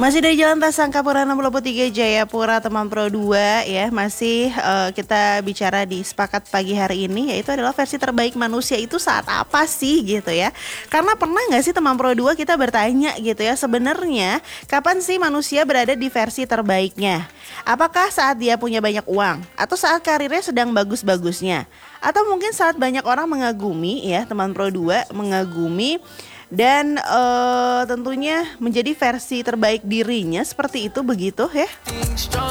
Masih dari Jalan Tasangkapura 63 Jayapura teman Pro 2 ya. Masih kita bicara di Sepakat pagi hari ini, yaitu adalah versi terbaik manusia itu saat apa sih gitu ya. Karena pernah gak sih teman Pro 2 kita bertanya gitu ya, sebenarnya kapan sih manusia berada di versi terbaiknya? Apakah saat dia punya banyak uang? Atau saat karirnya sedang bagus-bagusnya? Atau mungkin saat banyak orang mengagumi ya, teman Pro 2 mengagumi dan tentunya menjadi versi terbaik dirinya, seperti itu begitu ya.